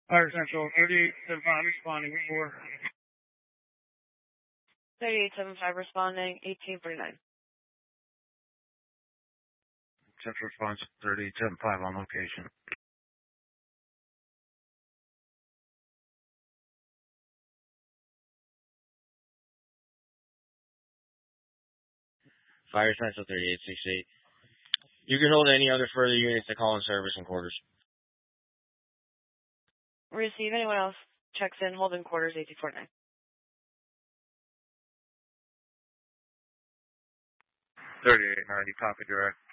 Fire Central 3875 responding for 3875 responding, 1849. Central response 3875 on location. Fire Central 3868. You can hold any other further units to call in service and quarters. Receive. Anyone else checks in, holding quarters 1849. 3890, copy direct.